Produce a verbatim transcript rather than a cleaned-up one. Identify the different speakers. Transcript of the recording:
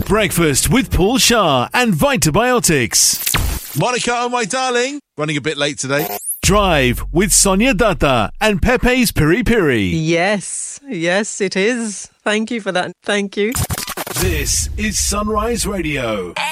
Speaker 1: Breakfast with Paul Shah and Vitabiotics.
Speaker 2: Monica, oh my darling, running a bit late today.
Speaker 1: Drive with Sonia Dutta and Pepe's Piri Piri.
Speaker 3: Yes, yes, it is. Thank you for that. Thank you.
Speaker 1: This is Sunrise Radio.